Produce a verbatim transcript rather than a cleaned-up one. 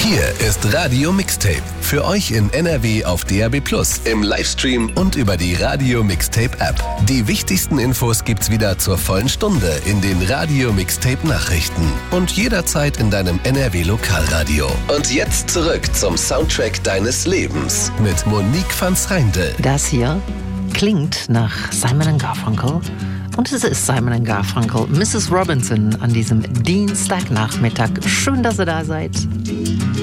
Hier ist Radio Mixtape. Für euch in N R W auf D A B plus, im Livestream und über die Radio Mixtape App. Die wichtigsten Infos gibt's wieder zur vollen Stunde in den Radio Mixtape Nachrichten und jederzeit in deinem N R W Lokalradio. Und jetzt zurück zum Soundtrack deines Lebens mit Monique van Schreindel. Das hier klingt nach Simon and Garfunkel. Und es ist Simon and Garfunkel, Missus Robinson an diesem Dienstagnachmittag. Schön, dass ihr da seid.